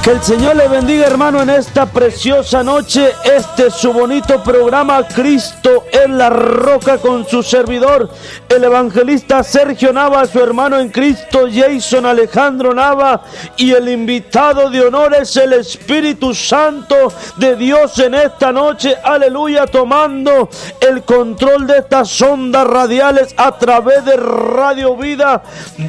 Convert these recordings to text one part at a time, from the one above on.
Que el Señor le bendiga, hermano, en esta preciosa noche. Este es su bonito programa, Cristo en la Roca, con su servidor, el evangelista Sergio Nava, su hermano en Cristo, Jason Alejandro Nava, y el invitado de honor es el Espíritu Santo de Dios en esta noche, aleluya, tomando el control de estas ondas radiales a través de Radio Vida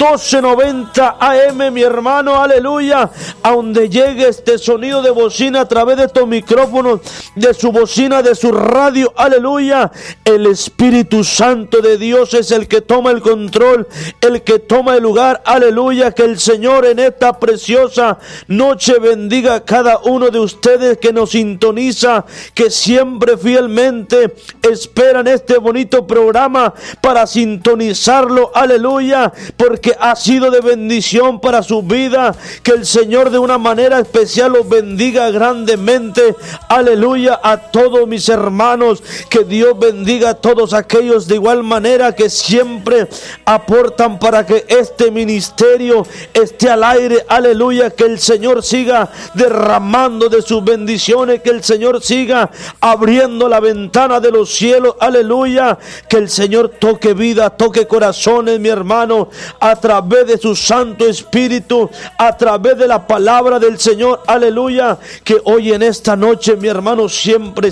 1290 AM, mi hermano, aleluya, a donde llegue este sonido de bocina a través de estos micrófonos, de su bocina, de su radio, aleluya. El Espíritu Santo de Dios es el que toma el control, el que toma el lugar, aleluya. Que el Señor en esta preciosa noche bendiga a cada uno de ustedes que nos sintoniza, que siempre fielmente esperan este bonito programa para sintonizarlo, aleluya, porque ha sido de bendición para su vida. Que el Señor de una manera especial los bendiga grandemente, aleluya, a todos mis hermanos. Que Dios bendiga a todos aquellos de igual manera que siempre aportan para que este ministerio esté al aire, aleluya. Que el Señor siga derramando de sus bendiciones, que el Señor siga abriendo la ventana de los cielos, aleluya. Que el Señor toque vida, toque corazones, mi hermano, a través de su Santo Espíritu, a través de la palabra del Señor, aleluya. Que hoy en esta noche, mi hermano, siempre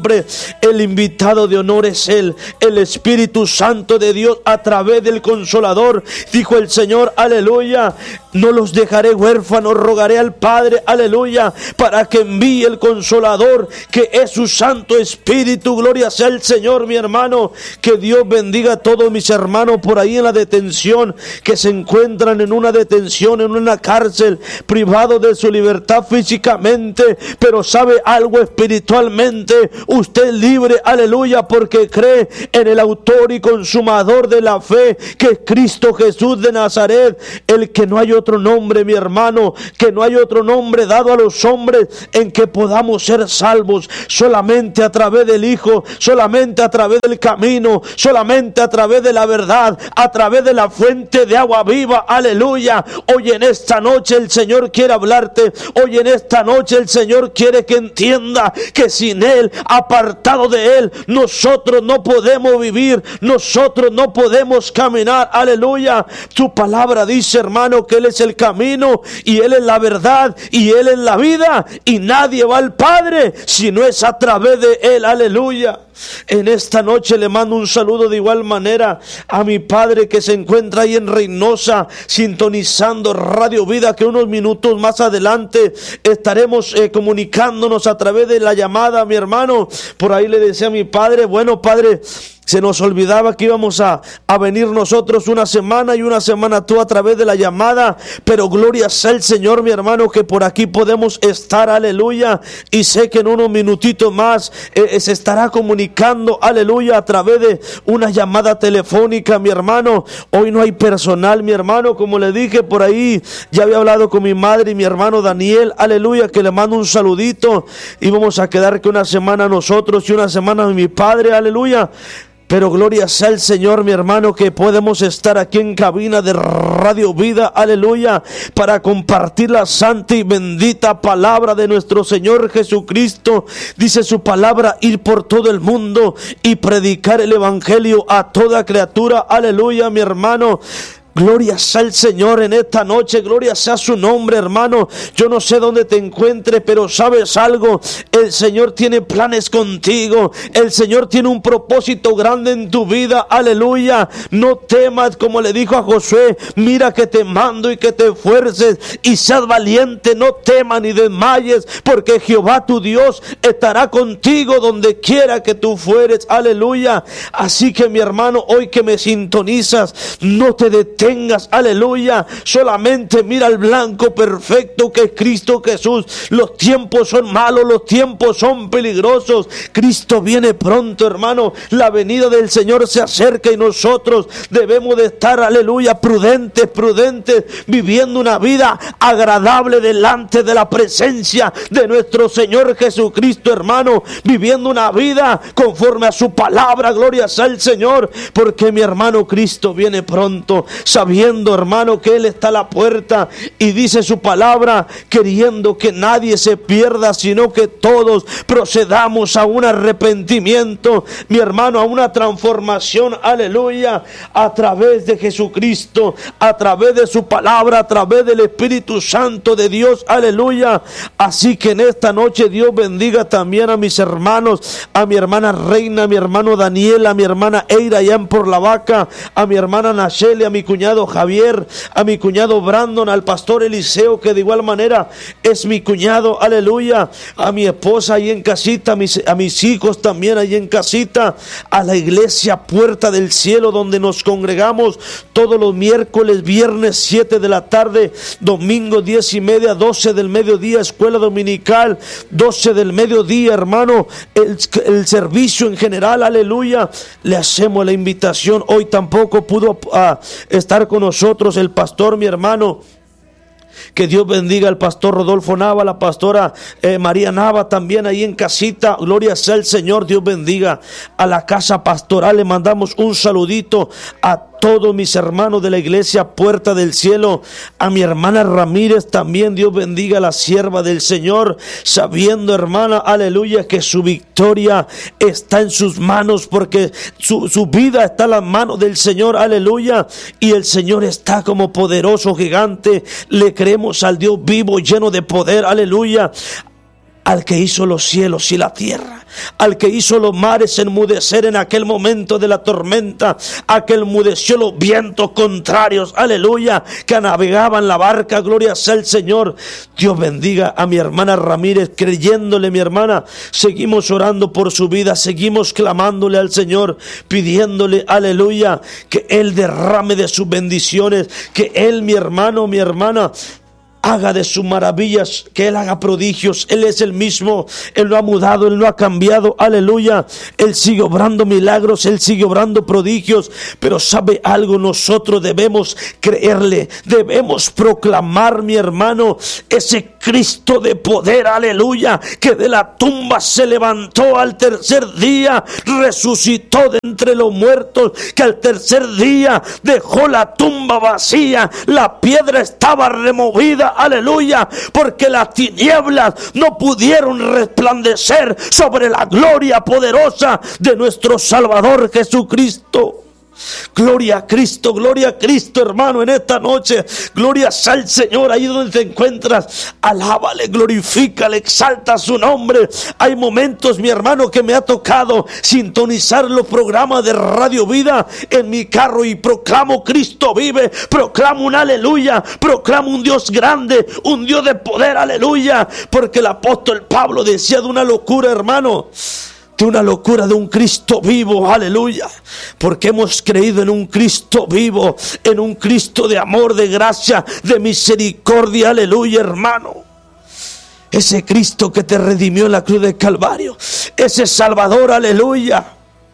el invitado de honor es Él, el Espíritu Santo de Dios, a través del Consolador. Dijo el Señor, aleluya: no los dejaré huérfanos, rogaré al Padre, aleluya, para que envíe el Consolador, que es su Santo Espíritu. Gloria sea el Señor, mi hermano. Que Dios bendiga a todos mis hermanos por ahí en la detención, que se encuentran en una detención, en una cárcel, privado de su libertad físicamente, pero sabe algo, espiritualmente usted es libre, aleluya, porque cree en el autor y consumador de la fe, que es Cristo Jesús de Nazaret, el que no hay otro nombre, mi hermano, que no hay otro nombre dado a los hombres en que podamos ser salvos, solamente a través del Hijo, solamente a través del camino, solamente a través de la verdad, a través de la fuente de agua viva, aleluya. Hoy en esta noche el Señor quiere hablarte, hoy en esta noche el Señor quiere que entienda que sin Él, apartado de Él, nosotros no podemos vivir, nosotros no podemos caminar, aleluya. Su palabra dice, hermano, que Él es el camino y Él es la verdad y Él es la vida, y nadie va al Padre si no es a través de Él, aleluya. En esta noche le mando un saludo de igual manera a mi padre que se encuentra ahí en Reynosa sintonizando Radio Vida, que unos minutos más adelante estaremos comunicándonos a través de la llamada, mi hermano. Por ahí le decía a mi padre, bueno, padre, se nos olvidaba que íbamos a venir nosotros una semana y una semana tú a través de la llamada, pero gloria sea el Señor, mi hermano, que por aquí podemos estar, aleluya, y sé que en unos minutitos más se estará comunicando, aleluya, a través de una llamada telefónica, mi hermano. Hoy no hay personal, mi hermano, como le dije por ahí, ya había hablado con mi madre y mi hermano Daniel, aleluya, que le mando un saludito, y vamos a quedar que una semana nosotros y una semana mi padre, aleluya. Pero gloria sea el Señor, mi hermano, que podemos estar aquí en cabina de Radio Vida, aleluya, para compartir la santa y bendita palabra de nuestro Señor Jesucristo. Dice su palabra, ir por todo el mundo y predicar el evangelio a toda criatura, aleluya, mi hermano. Gloria sea el Señor en esta noche, gloria sea su nombre, hermano. Yo no sé dónde te encuentres, pero sabes algo, el Señor tiene planes contigo, el Señor tiene un propósito grande en tu vida, aleluya. No temas, como le dijo a Josué, mira que te mando y que te esfuerces y seas valiente, no temas ni desmayes, porque Jehová tu Dios estará contigo donde quiera que tú fueres, aleluya. Así que mi hermano, hoy que me sintonizas, no te detengas, aleluya, solamente mira al blanco perfecto que es Cristo Jesús. Los tiempos son malos, los tiempos son peligrosos, Cristo viene pronto, hermano, la venida del Señor se acerca y nosotros debemos de estar, aleluya, prudentes, viviendo una vida agradable delante de la presencia de nuestro Señor Jesucristo, hermano, viviendo una vida conforme a su palabra, gloria sea el Señor, porque mi hermano, Cristo viene pronto. sabiendo, hermano, que Él está a la puerta y dice su palabra, queriendo que nadie se pierda, sino que todos procedamos a un arrepentimiento, mi hermano, a una transformación, aleluya, a través de Jesucristo, a través de su palabra, a través del Espíritu Santo de Dios, aleluya. Así que en esta noche Dios bendiga también a mis hermanos, a mi hermana Reina, a mi hermano Daniel, a mi hermana Eira allá en Por la Vaca, a mi hermana Nacheli, a mi cuñado Javier, a mi cuñado Brandon, al pastor Eliseo, que de igual manera es mi cuñado, aleluya, a mi esposa ahí en casita, a mis hijos también ahí en casita, a la iglesia Puerta del Cielo, donde nos congregamos todos los miércoles, viernes 7 de la tarde, domingo 10:30, 12 del mediodía, escuela dominical, 12 del mediodía, hermano, el servicio en general, aleluya. Le hacemos la invitación. Hoy tampoco pudo estar con nosotros el pastor, mi hermano. Que Dios bendiga al pastor Rodolfo Nava, la pastora María Nava, también ahí en casita. Gloria sea el Señor. Dios bendiga a la casa pastoral. Le mandamos un saludito a todos mis hermanos de la iglesia Puerta del Cielo, a mi hermana Ramírez también. Dios bendiga a la sierva del Señor, sabiendo, hermana, aleluya, que su victoria está en sus manos, porque su vida está en las manos del Señor, aleluya, y el Señor está como poderoso gigante. Le creemos al Dios vivo, lleno de poder, aleluya, al que hizo los cielos y la tierra, al que hizo los mares enmudecer en aquel momento de la tormenta, al que enmudeció los vientos contrarios, aleluya, que navegaban la barca. Gloria sea el Señor. Dios bendiga a mi hermana Ramírez, creyéndole, mi hermana, seguimos orando por su vida, seguimos clamándole al Señor, pidiéndole, aleluya, que Él derrame de sus bendiciones, que Él, mi hermano, mi hermana, haga de sus maravillas, que Él haga prodigios. Él es el mismo, Él no ha mudado, Él no ha cambiado, aleluya. Él sigue obrando milagros, Él sigue obrando prodigios, pero ¿sabe algo? Nosotros debemos creerle, debemos proclamar, mi hermano, ese Cristo de poder, aleluya, que de la tumba se levantó al tercer día, resucitó de entre los muertos, que al tercer día dejó la tumba vacía, la piedra estaba removida, aleluya, porque las tinieblas no pudieron resplandecer sobre la gloria poderosa de nuestro Salvador Jesucristo. Gloria a Cristo, hermano, en esta noche. Gloria al Señor, ahí donde te encuentras. Alábale, glorifícale, exalta su nombre. Hay momentos, mi hermano, que me ha tocado sintonizar los programas de Radio Vida en mi carro y proclamo: Cristo vive, proclamo un aleluya, proclamo un Dios grande, un Dios de poder, aleluya. Porque el apóstol Pablo decía de una locura, hermano, de una locura de un Cristo vivo, aleluya, porque hemos creído en un Cristo vivo, en un Cristo de amor, de gracia, de misericordia, aleluya, hermano. Ese Cristo que te redimió en la cruz del Calvario, ese Salvador, aleluya,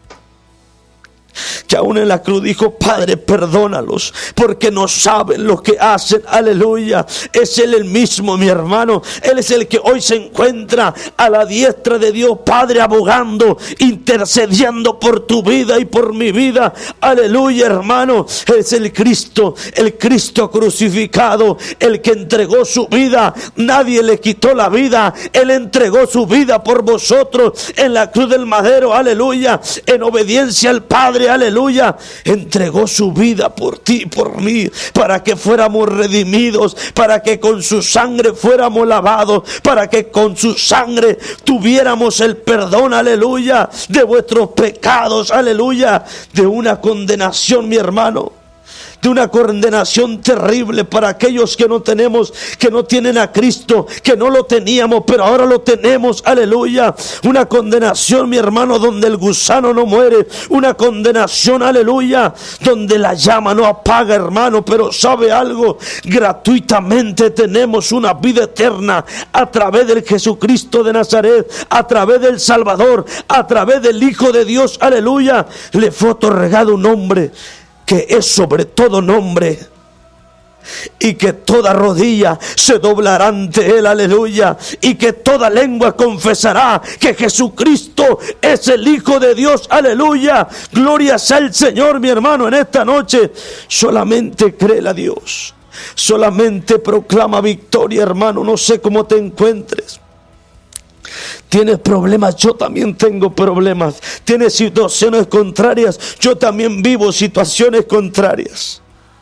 que aún en la cruz dijo: Padre, perdónalos, porque no saben lo que hacen, aleluya. Es Él el mismo, mi hermano. Él es el que hoy se encuentra a la diestra de Dios Padre, abogando, intercediendo por tu vida y por mi vida, aleluya, hermano. Es el Cristo crucificado, el que entregó su vida. Nadie le quitó la vida, Él entregó su vida por vosotros en la cruz del madero, aleluya, en obediencia al Padre, aleluya. Entregó su vida por ti y por mí, para que fuéramos redimidos, para que con su sangre fuéramos lavados, para que con su sangre tuviéramos el perdón, aleluya, de vuestros pecados, aleluya, de una condenación, mi hermano, de una condenación terrible para aquellos que no tenemos, que no tienen a Cristo, que no lo teníamos, pero ahora lo tenemos, aleluya. Una condenación, mi hermano, donde el gusano no muere, una condenación, aleluya, donde la llama no apaga, hermano. Pero ¿sabe algo? Gratuitamente tenemos una vida eterna a través del Jesucristo de Nazaret, a través del Salvador, a través del Hijo de Dios, aleluya. Le fue otorgado un nombre que es sobre todo nombre, y que toda rodilla se doblará ante Él, aleluya, y que toda lengua confesará que Jesucristo es el Hijo de Dios, aleluya. Gloria sea el Señor, mi hermano, en esta noche. Solamente créele a Dios, solamente proclama victoria, hermano. No sé cómo te encuentres. Tienes problemas, yo también tengo problemas. Tienes situaciones contrarias, yo también vivo situaciones contrarias.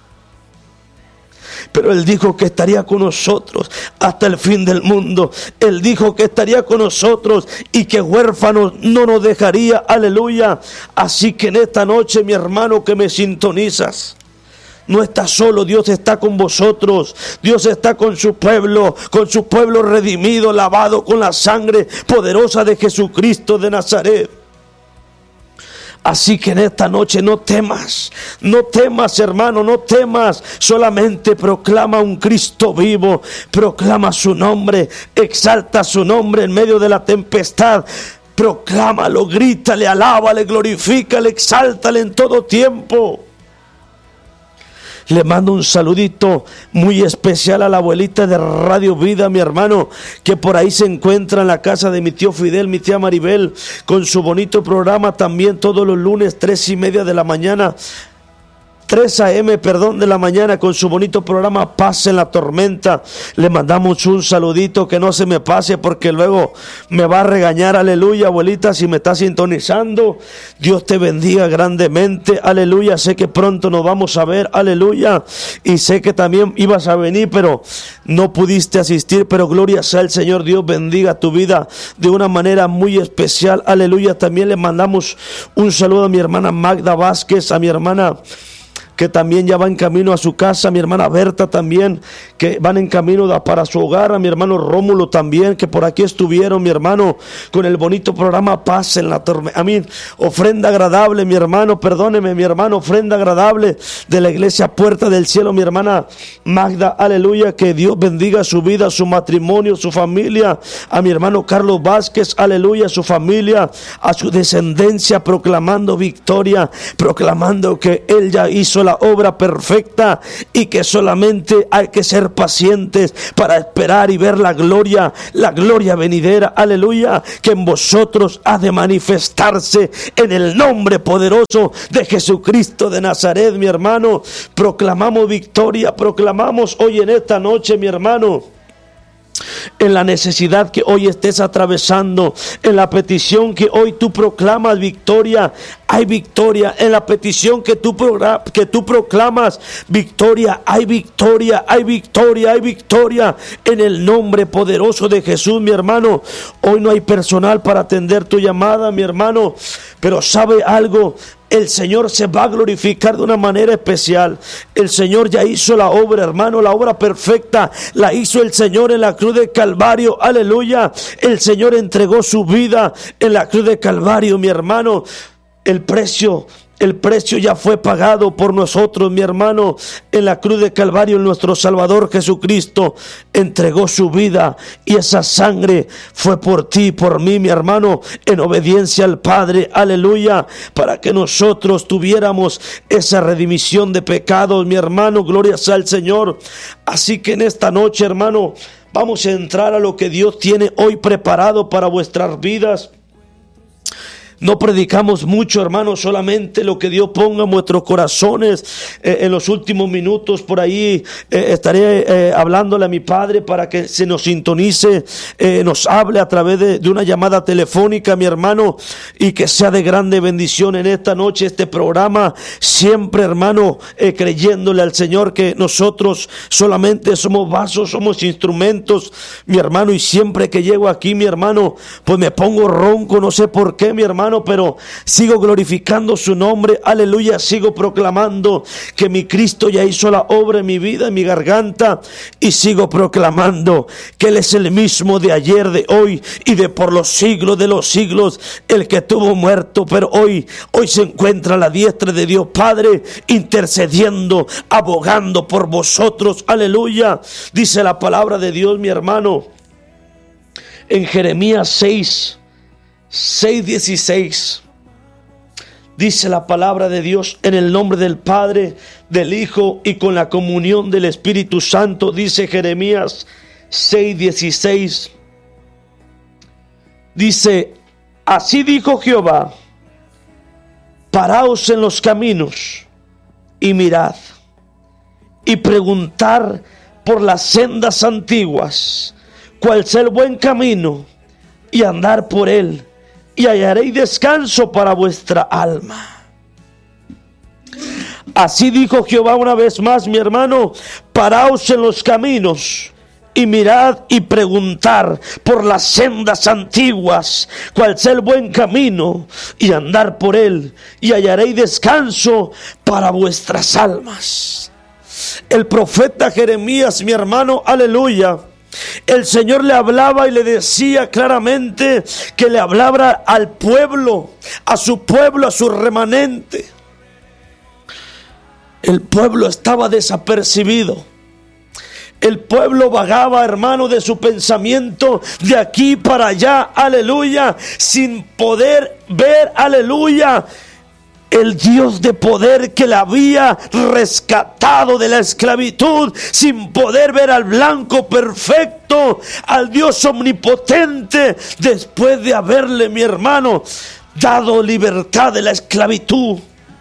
Pero Él dijo que estaría con nosotros hasta el fin del mundo. Él dijo que estaría con nosotros y que huérfanos no nos dejaría, aleluya. Así que en esta noche, mi hermano que me sintonizas, no estás solo, Dios está con vosotros. Dios está con su pueblo redimido, lavado con la sangre poderosa de Jesucristo de Nazaret. Así que en esta noche no temas, hermano, no temas. Solamente proclama un Cristo vivo, proclama su nombre, exalta su nombre en medio de la tempestad. Proclámalo, grítale, alábale, glorifícale, exáltale en todo tiempo. Le mando un saludito muy especial a la abuelita de Radio Vida, mi hermano, que por ahí se encuentra en la casa de mi tío Fidel, mi tía Maribel, con su bonito programa también todos los lunes, 3:30 de la mañana. 3 a.m., de la mañana, con su bonito programa Paz en la Tormenta. Le mandamos un saludito, que no se me pase porque luego me va a regañar, aleluya, abuelita, si me está sintonizando. Dios te bendiga grandemente, aleluya. Sé que pronto nos vamos a ver, aleluya, y sé que también ibas a venir, pero no pudiste asistir, pero gloria sea el Señor. Dios bendiga tu vida de una manera muy especial, aleluya. También le mandamos un saludo a mi hermana Magda Vázquez, a mi hermana que también ya va en camino a su casa, a mi hermana Berta también, que van en camino para su hogar, a mi hermano Rómulo también, que por aquí estuvieron, mi hermano, con el bonito programa Paz en la Tormenta. A mí, ofrenda agradable, mi hermano, perdóneme, mi hermano, ofrenda agradable de la iglesia Puerta del Cielo, mi hermana Magda, aleluya, que Dios bendiga su vida, su matrimonio, su familia, a mi hermano Carlos Vázquez, aleluya, su familia, a su descendencia, proclamando victoria, proclamando que Él ya hizo la obra perfecta y que solamente hay que ser pacientes para esperar y ver la gloria venidera, aleluya, que en vosotros ha de manifestarse en el nombre poderoso de Jesucristo de Nazaret, mi hermano. Proclamamos victoria, proclamamos hoy en esta noche, mi hermano, en la necesidad que hoy estés atravesando, en la petición que hoy tú proclamas victoria, hay victoria. En la petición que tú proclamas victoria, hay victoria, hay victoria, hay victoria. En el nombre poderoso de Jesús, mi hermano. Hoy no hay personal para atender tu llamada, mi hermano, pero ¿sabe algo? El Señor se va a glorificar de una manera especial. El Señor ya hizo la obra, hermano, la obra perfecta la hizo el Señor en la cruz de Calvario, aleluya. El Señor entregó su vida en la cruz de Calvario, mi hermano. El precio ya fue pagado por nosotros, mi hermano. En la cruz de Calvario, nuestro Salvador Jesucristo entregó su vida, y esa sangre fue por ti y por mí, mi hermano, en obediencia al Padre, aleluya, para que nosotros tuviéramos esa redimisión de pecados, mi hermano. Gloria sea al Señor. Así que en esta noche, hermano, vamos a entrar a lo que Dios tiene hoy preparado para vuestras vidas. No predicamos mucho, hermano, solamente lo que Dios ponga en vuestros corazones. En los últimos minutos por ahí estaré hablándole a mi padre para que se nos sintonice, nos hable a través de una llamada telefónica, mi hermano, y que sea de grande bendición en esta noche este programa. Siempre, hermano, creyéndole al Señor que nosotros solamente somos vasos, somos instrumentos, mi hermano, y siempre que llego aquí, mi hermano, pues me pongo ronco, no sé por qué, mi hermano, pero sigo glorificando su nombre, aleluya. Sigo proclamando que mi Cristo ya hizo la obra en mi vida, en mi garganta, y sigo proclamando que Él es el mismo de ayer, de hoy y de por los siglos de los siglos, el que estuvo muerto, pero hoy se encuentra a la diestra de Dios Padre, intercediendo, abogando por vosotros, aleluya. Dice la palabra de Dios, mi hermano, en Jeremías 6:16, Dice la palabra de Dios, en el nombre del Padre, del Hijo y con la comunión del Espíritu Santo. Dice Jeremías 6:16. Dice: así dijo Jehová, paraos en los caminos y mirad, y preguntar por las sendas antiguas, cuál sea el buen camino, y andar por él, y hallaréis descanso para vuestra alma. Así dijo Jehová una vez más, mi hermano: paraos en los caminos y mirad y preguntar por las sendas antiguas, cuál sea el buen camino, y andar por él, y hallaréis descanso para vuestras almas. El profeta Jeremías, mi hermano, aleluya, el Señor le hablaba y le decía claramente que le hablara al pueblo, a su remanente. El pueblo estaba desapercibido. El pueblo vagaba, hermano, de su pensamiento de aquí para allá, aleluya, sin poder ver, aleluya, el Dios de poder que la había rescatado de la esclavitud, sin poder ver al blanco perfecto, al Dios omnipotente, después de haberle, mi hermano, dado libertad de la esclavitud.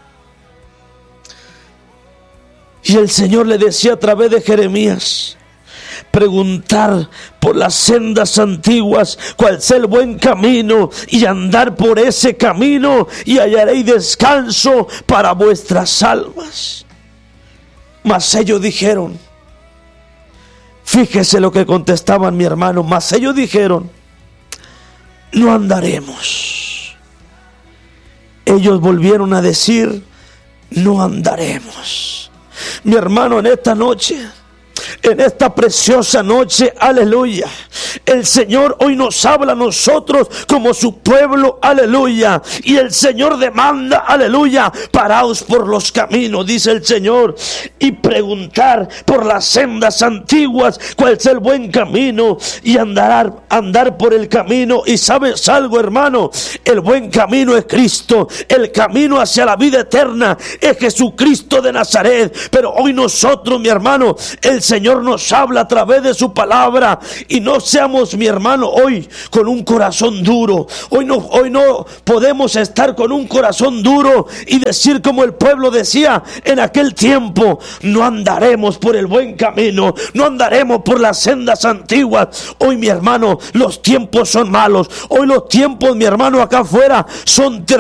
Y el Señor le decía a través de Jeremías: preguntar por las sendas antiguas, cuál sea el buen camino, y andar por ese camino, y hallaréis descanso para vuestras almas. Mas ellos dijeron, fíjese lo que contestaban, mi hermano, mas ellos dijeron: no andaremos. Ellos volvieron a decir: no andaremos. Mi hermano, en esta noche, en esta preciosa noche, aleluya, el Señor hoy nos habla a nosotros como su pueblo, aleluya, y el Señor demanda, aleluya: paraos por los caminos, dice el Señor, y preguntar por las sendas antiguas, cuál es el buen camino, y andar por el camino. Y sabes algo, hermano, el buen camino es Cristo, el camino hacia la vida eterna es Jesucristo de Nazaret. Pero hoy nosotros, mi hermano, el Señor nos habla a través de su palabra, y no seamos, mi hermano, hoy con un corazón duro. Hoy no podemos estar con un corazón duro y decir como el pueblo decía en aquel tiempo: no andaremos por el buen camino, no andaremos por las sendas antiguas. Hoy, mi hermano, los tiempos son malos. Hoy los tiempos, mi hermano, acá afuera son terribles.